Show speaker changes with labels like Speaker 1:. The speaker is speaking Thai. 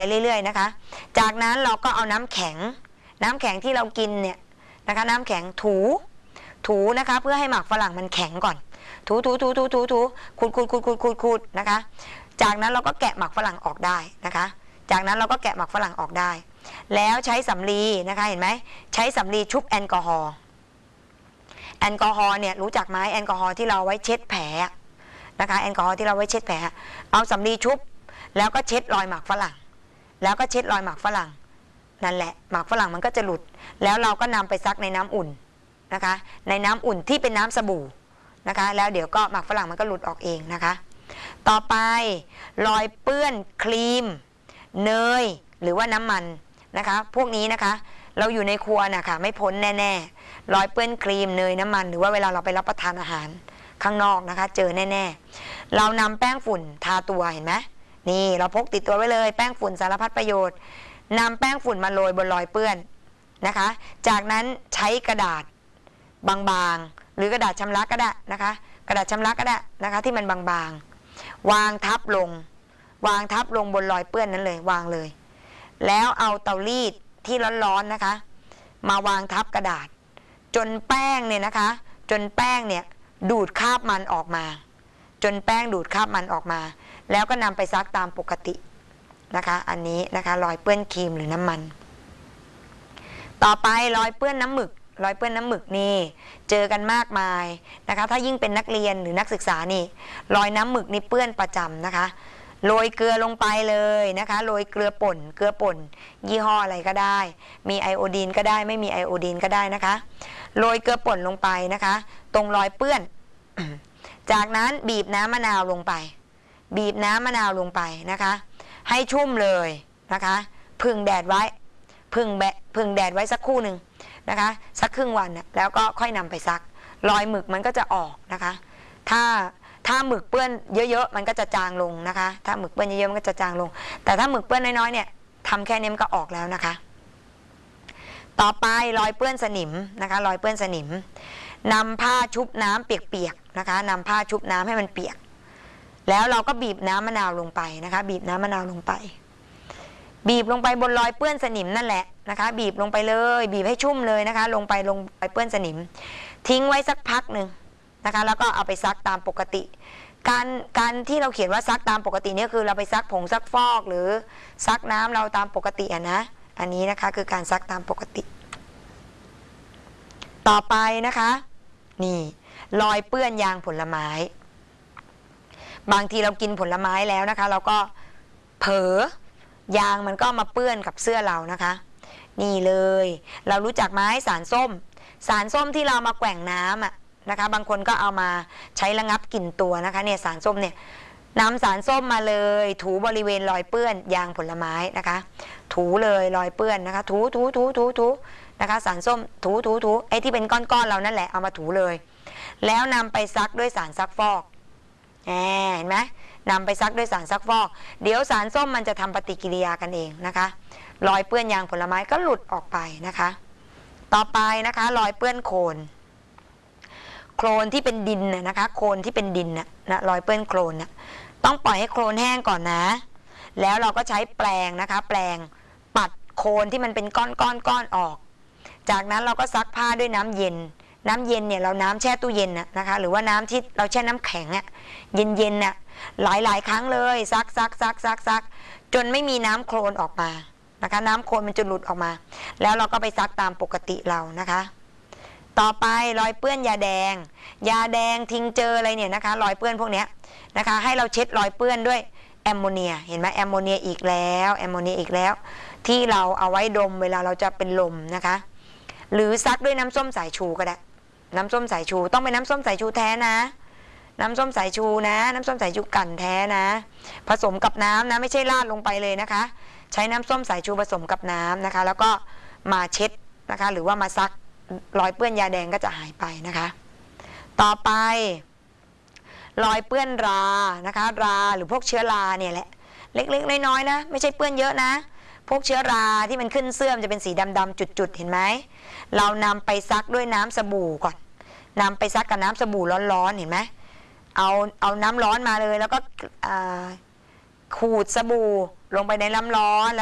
Speaker 1: เรื่อยๆนะคะจากนั้นเราก็เอาน้ำแข็งที่เรากินเนี่ยนะคะน้ำแข็งถูนะคะเพื่อให้หมากฝรั่งมันแข็งก่อนถูขูดนะคะจากนั้นเราก็แกะหมากฝรั่งออกได้นะคะจากนั้นเราก็แกะหมากฝรั่งออกได้แล้วใช้สำลีนะคะเห็นไหมใช้สำลีชุบแอลกอฮอล์เนี่ยรู้จักไหมแอลกอฮอล์ที่เราไว้เช็ดแผลนะคะแอลกอฮอล์ที่เราไว้เช็ดแผลเอาสำลีชุบแล้วก็เช็ดรอยหมากฝรั่งนั่นแหละหมากฝรั่งมันก็จะหลุดแล้วเราก็นำไปซักในน้ำอุ่นนะคะในน้ำอุ่นที่เป็นน้ำสบู่นะคะแล้วเดี๋ยวก็หมากฝรั่งมันก็หลุดออกเองนะคะต่อไปรอยเปื้อนครีมเนยหรือว่าน้ำมันนะคะพวกนี้นะคะเราอยู่ในครัวนะคะไม่พ้นแน่ๆรอยเปื้อนครีมเนยน้ำมันหรือว่าเวลาเราไปรับประทานอาหารข้างนอกนะคะเจอแน่ๆเรานำแป้งฝุ่นทาตัวเห็นไหมนี่เราพกติดตัวไว้เลยแป้งฝุ่นสารพัดประโยชน์นำแป้งฝุ่นมาโรยบนรอยเปื้อนนะคะจากนั้นใช้กระดาษบางๆหรือกระดาษชำระก็ได้นะคะกระดาษชำระก็ได้นะคะที่มันบางๆวางทับลงบนรอยเปื้อนนั้นเลยวางเลยแล้วเอาเตารีดที่ร้อนๆนะคะมาวางทับกระดาษจนแป้งเนี่ยนะคะดูดคราบมันออกมาแล้วก็นำไปซักตามปกตินะคะอันนี้นะคะรอยเปื้อนครีมหรือน้ำมันต่อไปรอยเปื้อนน้ำหมึกนี่เจอกันมากมายนะคะถ้ายิ่งเป็นนักเรียนหรือนักศึกษานี่รอยน้ำหมึกนี่เปื้อนประจำนะคะโรยเกลือลงไปเลยนะคะโรยเกลือป่นยี่ห้ออะไรก็ได้มีไอโอดีนก็ได้ไม่มีไอโอดีนก็ได้นะคะโรยเกลือป่นลงไปนะคะตรงรอยเปื้อน จากนั้นบีบน้ำมะนาวลงไปนะคะให้ชุ่มเลยนะคะพึ่งแดดไว้สักครู่หนึ่งนะคะสักครึ่งวันแล้วก็ค่อยนำไปซักรอยหมึกมันก็จะออกนะคะถ้าหมึกเปื้อนเยอะๆมันก็จะจางลงนะคะถ้าหมึกเปื้อนเยอะๆมันก็จะจางลงแต่ถ้าหมึกเปื้อนน้อยๆเนี่ยทำแค่นี้มันก็ออกแล้วนะคะต่อไปรอยเปื้อนสนิมนะคะรอยเปื้อนสนิมนำผ้าชุบน้ำเปียกๆนะคะนำผ้าชุบน้ำให้มันเปียกแล้วเราก็บีบน้ำมะนาวลงไปนะคะบีบน้ำมะนาวลงไปบนรอยเปื้อนสนิมนั่นแหละนะคะบีบลงไปเลยบีบให้ชุ่มเลยนะคะลงไปเปื้อนสนิมทิ้งไว้สักพักหนึ่งนะคะแล้วก็เอาไปซักตามปกติการที่เราเขียนว่าซักตามปกตินี่คือเราไปซักผงซักฟอกหรือซักน้ำเราตามปกตินะอันนี้นะคะคือการซักตามปกติต่อไปนะคะนี่รอยเปื้อนยางผลไม้บางทีเรากินผลไม้แล้วนะคะเราก็เผลอยางมันก็มาเปื้อนกับเสื้อเรานะคะนี่เลยเรารู้จักไหมสารส้มที่เรามาแกว่งน้ำนะคะบางคนก็เอามาใช้ระงับกลิ่นตัวนะคะเนี่ยสารส้มเนี่ยนำสารส้มมาเลยถูบริเวณรอยเปื้อนยางผลไม้นะคะถูเลยรอยเปื้อนนะคะถูนะคะสารส้มถูไอ้ที่เป็นก้อนๆเรานั่นแหละเอามาถูเลยแล้วนำไปซักด้วยสารซักฟอกเห็นไหมนำไปซักด้วยสารซักฟอกเดี๋ยวสารส้มมันจะทำปฏิกิริยากันเองนะคะรอยเปื้อนยางผลไม้ก็หลุดออกไปนะคะต่อไปนะคะรอยเปื้อนโคลนที่เป็นดินนะคะโคลนที่เป็นดินนะรอยเปื้อนโคลนต้องปล่อยให้โคลนแห้งก่อนนะแล้วเราก็ใช้แปรงนะคะแปรงปัดโคลนที่มันเป็นก้อนออกจากนั้นเราก็ซักผ้าด้วยน้ำเย็นเนี่ยเราน้ำแช่ตู้เย็นนะคะหรือว่าน้ำที่เราแช่น้ำแข็งเย็นหลายครั้งเลยซักจนไม่มีน้ำโคลนออกมานะคะน้ำโคลนมันจะหลุดออกมาแล้วเราก็ไปซักตามปกติเรานะคะต่อไปรอยเปื้อนยาแดงทิงเจออะไรเนี่ยนะคะรอยเปื้อนพวกนี้นะคะให้เราเช็ดรอยเปื้อนด้วยแอมโมเนียเห็นไหมแอมโมเนียอีกแล้วที่เราเอาไว้ดมเวลาเราจะเป็นลมนะคะหรือซักด้วยน้ำส้มสายชูก็ได้น้ำส้มสายชูต้องเป็นน้ำส้มสายชูแท้นะน้ำส้มสายชูกั่นแท้นะผสมกับน้ำนะไม่ใช่ราดลงไปเลยนะคะใช้น้ำส้มสายชูผสมกับน้ำนะคะแล้วก็มาเช็ดนะคะหรือว่ามาซักรอยเปื้อนยาแดงก็จะหายไปนะคะต่อไปรอยเปื้อนรานะคะราหรือพวกเชื้อราเนี่ยแหละเล็กๆน้อยๆนะไม่ใช่เปื้อนเยอะนะพวกเชื้อราที่มันขึ้นเสื่อมจะเป็นสีดำๆจุดๆเห็นไหมเรานำไปซักด้วยน้ำสบู่ก่อนนำไปซักกับน้ำสบู่ร้อนๆเห็นไหมเอาน้ำร้อนมาเลยแล้วก็ขูดสบู่ลงไปในน้ำร้อน